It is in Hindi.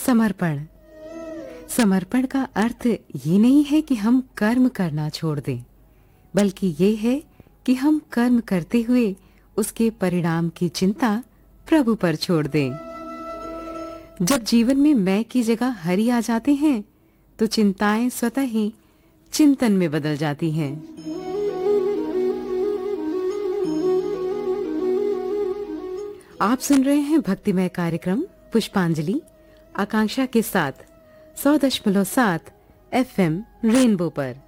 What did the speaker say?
समर्पण। समर्पण का अर्थ ये नहीं है कि हम कर्म करना छोड़ दें, बल्कि ये है कि हम कर्म करते हुए उसके परिणाम की चिंता प्रभु पर छोड़ दें। जब जीवन में मैं की जगह हरि आ जाते हैं, तो चिंताएं स्वतः ही चिंतन में बदल जाती हैं। आप सुन रहे हैं भक्तिमय कार्यक्रम पुष्पांजलि आकांक्षा के साथ 100.7 FM रेनबो पर।